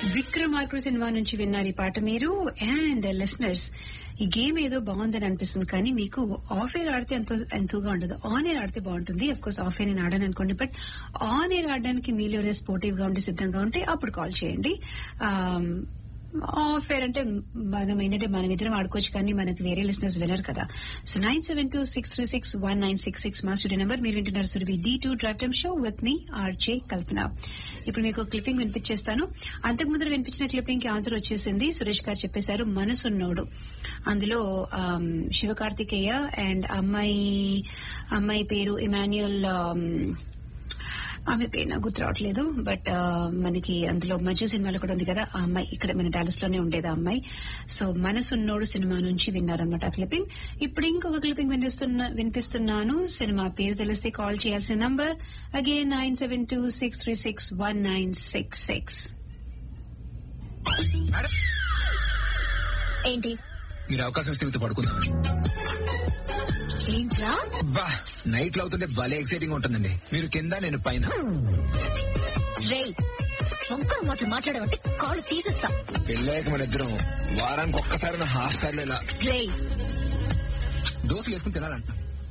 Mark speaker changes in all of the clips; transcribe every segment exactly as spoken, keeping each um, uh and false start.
Speaker 1: విక్రమార్కుడు cinema నుంచి విన్నారు ఈ పాట మీరు. అండ్ లిసనర్స్, ఈ గేమ్ ఏదో బాగుందని అనిపిస్తుంది కానీ మీకు ఆఫ్ ఎయిర్ ఆడితే ఎంత ఎంతగా ఉండదు, ఆన్ ఎయిర్ ఆడితే బాగుంటుంది. అఫ్ కోర్స్ ఆఫ్ ఎయిర్ నేను ఆడాను అనుకోండి, బట్ ఆన్ ఎయిర్ ఆడడానికి మీలో ఎవరైనా స్పోర్టివ్ గా ఉండి సిద్ధంగా ఉంటే అప్పుడు కాల్ చేయండి. ఆఫ్ ఎయిర్ అంటే మనం ఏంటంటే మనం ఇద్దరం ఆడుకోవచ్చు కానీ మనకి వేరే లిసనర్స్ వినరు కదా. So nine seven two six three six one nine six six మా స్టూడియో నెంబర్. మీరు వింటున్నారు Surabhi D two drive time show with me RJ కల్పన. ఇప్పుడు మీకు క్లిప్పింగ్ వినిపించేస్తాను. అంతకు ముందు వినిపించిన క్లిప్పింగ్ కి ఆన్సర్ వచ్చేసింది. సురేష్ గారు చెప్పేశారు మనసున్నోడు. అందులో శివకార్తికేయ అండ్ అమ్మాయి అమ్మాయి పేరు ఇమాన్యుయల్, ఆమె పేరు నాకు గుర్తు రావట్లేదు, బట్ మనకి అందులో మధ్య సినిమాలో కూడా ఉంది కదా ఆ అమ్మాయి, ఇక్కడ మన డాలస్ లోనే ఉండేది ఆ అమ్మాయి. సో మనసున్నోడు సినిమా నుంచి విన్నారనమాట ఆ క్లిప్పింగ్. ఇప్పుడు ఇంకొక క్లిప్పింగ్ వినిపిస్తున్నా వినిపిస్తున్నాను. సినిమా పేరు తెలిస్తే కాల్ చేయాల్సిన number again nine seven two six three six one nine six six.
Speaker 2: ఏంటి
Speaker 3: మీరు అవకాశం ఇస్తే మీతో పడుకుందాం.
Speaker 2: ఏంట్రా
Speaker 3: బా నైట్ లో అవుతుంటే భలే ఎక్సైటింగ్ ఉంటుందండి. మీరు కింద నేను పైన.
Speaker 2: రే ఒక్కరు మాటలు మాట్లాడమంటే కాళ్ళు తీసేస్తా.
Speaker 3: పెళ్ళాక మన ఇద్దరం వారానికి ఒక్కసారి నా హాఫ్ సార్లు ఇలా
Speaker 2: రే
Speaker 3: దోశలు వేసుకుని తినాలంట.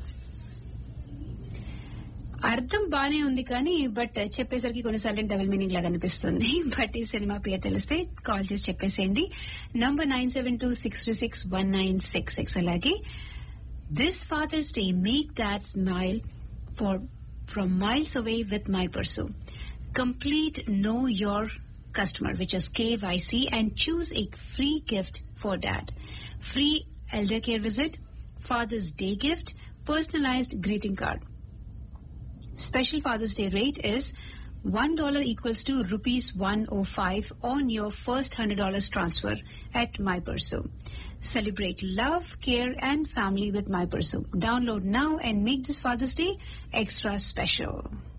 Speaker 1: అర్థం బానే ఉంది కానీ బట్ చెప్పేసరికి కొన్నిసార్లు డబుల్ మీనింగ్ లాగా అనిపిస్తుంది. బట్ ఈ సినిమా పేరు తెలిస్తే కాల్ చేసి చెప్పేసేయండి. Number nine seven two six three six one nine six six. అలాగే this Father's Day, make Dad smile for from miles away with My Pursue. Complete Know Your Customer, which is K Y C, and choose a free gift for Dad. Free elder care visit, Father's Day gift, personalized greeting card. Special Father's Day rate is one dollar equals to rupees one oh five on your first one hundred dollars transfer at My Pursue. Celebrate love, care and family with My Pursue. Download now and make this Father's Day extra special.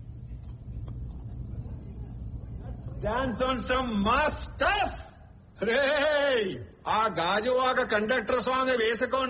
Speaker 4: Dance on some mass stuff. Hey! ఆ Gajuwaka conductor song వేసుకోండి.